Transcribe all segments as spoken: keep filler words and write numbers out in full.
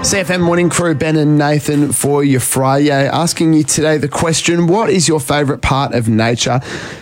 C F M Morning Crew, Ben and Nathan for your Friday. Asking you today the question, what is your favourite part of nature?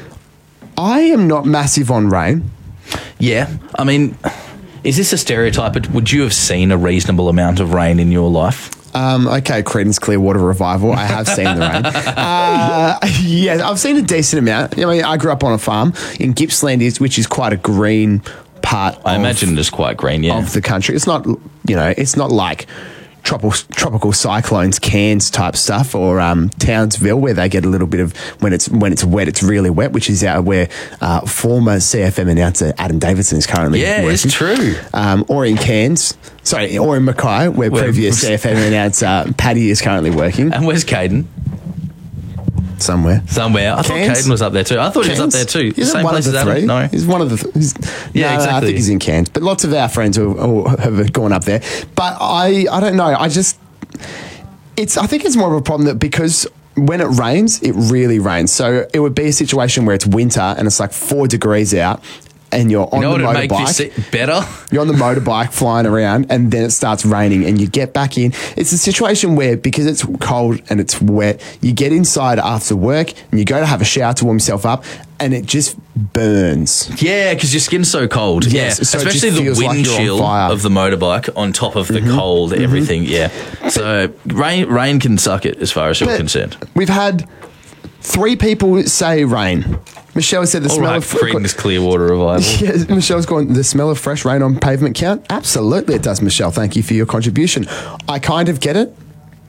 I am not massive on rain. Yeah, I mean, is this a stereotype? But would you have seen a reasonable amount of rain in your life? Um, okay, Creedence Clearwater Revival. I have seen the rain. Uh, yeah, I've seen a decent amount. I mean, I grew up on a farm in Gippsland, is which is quite a green part. I of, imagine it's quite green, yeah. Of the country. It's not, you know, it's not like tropical tropical cyclones, Cairns type stuff, or um, Townsville, where they get a little bit of when it's when it's wet, it's really wet, which is out where uh, former C F M announcer Adam Davidson is currently yeah, working. it's true. Um, or in Cairns, sorry, or in Mackay, where Well, previous C F M announcer Paddy is currently working. And where's Caden? Somewhere. Somewhere. I thought Cairns? Caden was up there too. I thought Cairns? he was up there too. He's Same one place of the as Adam? three. No. He's one of the... Th- he's, Yeah, no, exactly. I think he's in Cairns. But lots of our friends who, who have gone up there. But I, I don't know. I just... It's. I think it's more of a problem that because when it rains, it really rains. So it would be a situation where it's winter and it's like four degrees out and you're on You know the what would make you motorbike. see better? You're on the motorbike flying around and then it starts raining and you get back in. It's a situation where because it's cold and it's wet, you get inside after work and you go to have a shower to warm yourself up and it just burns. Yeah, because your skin's so cold. Yes, yeah, so it especially just the feels like wind you're on chill fire. of the motorbike on top of the Mm-hmm. cold, everything. Yeah, so rain rain can suck it as far as you're But concerned. We've had three people say rain. Michelle said the All smell right, of Creedence Clearwater Revival. Yeah, Michelle's gone, the smell of fresh rain on pavement count? Absolutely it does, Michelle. Thank you for your contribution. I kind of get it.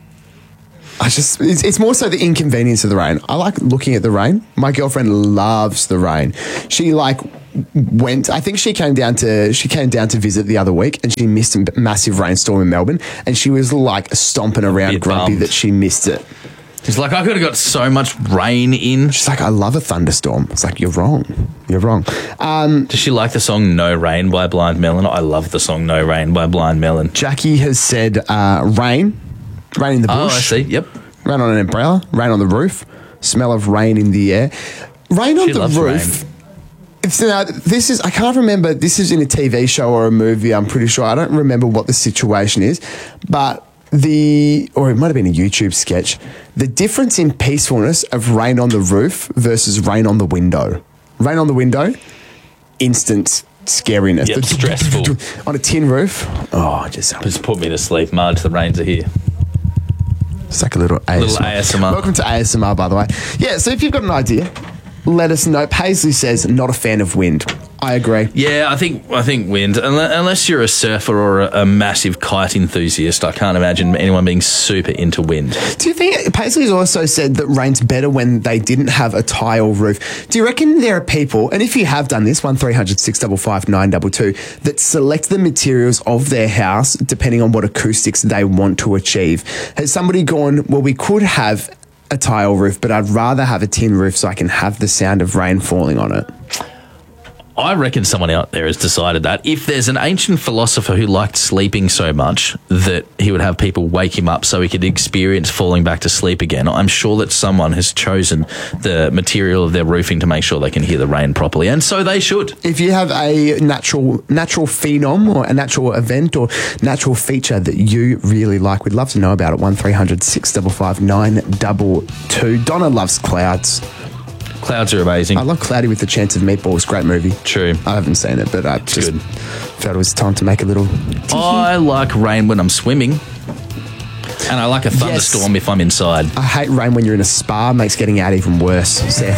I just, it's, it's more so the inconvenience of the rain. I like looking at the rain. My girlfriend loves the rain. She like went, I think she came down to, she came down to visit the other week and she missed a massive rainstorm in Melbourne and she was like stomping around bit grumpy bummed. that she missed it. It's like, I could have got so much rain in. She's like, I love a thunderstorm. It's like, you're wrong. You're wrong. Um, Does she like the song No Rain by Blind Melon? I love the song No Rain by Blind Melon. Jackie has said uh, rain, rain in the bush. Oh, I see. Yep. Rain on an umbrella, rain on the roof, smell of rain in the air. Rain on She the loves roof. rain. It's, uh, this is, I can't remember, this is in a T V show or a movie, I'm pretty sure. I don't remember what the situation is, but the, or it might have been a YouTube sketch, the difference in peacefulness of rain on the roof versus rain on the window. Rain on the window, instant scariness. Yep, The- stressful. On a tin roof, oh, just, Just put me to sleep, Marge. The rains are here. it's like a little A S M R. Little A S M R. Welcome to A S M R, by the way. Yeah, so if you've got an idea, let us know. Paisley says, not a fan of wind. I agree. Yeah, I think I think wind. Unle- Unless you're a surfer or a, a massive kite enthusiast, I can't imagine anyone being super into wind. Do you think Paisley's also said that rain's better when they didn't have a tile roof? Do you reckon there are people, and if you have done this, one three hundred six five five nine two two, that select the materials of their house depending on what acoustics they want to achieve? Has somebody gone, well, we could have a tile roof, but I'd rather have a tin roof so I can have the sound of rain falling on it? I reckon someone out there has decided that if there's an ancient philosopher who liked sleeping so much that he would have people wake him up so he could experience falling back to sleep again, I'm sure that someone has chosen the material of their roofing to make sure they can hear the rain properly, and so they should. If you have a natural natural phenom or a natural event or natural feature that you really like, we'd love to know about it. one three hundred six five five nine two two. Donna loves clouds. Clouds are amazing. I love Cloudy with a Chance of Meatballs. Great movie. True. I haven't seen it, but I just good. felt it was time to make a little... I like rain when I'm swimming, and I like a thunderstorm if I'm inside. I hate rain when you're in a spa. Makes getting out even worse. So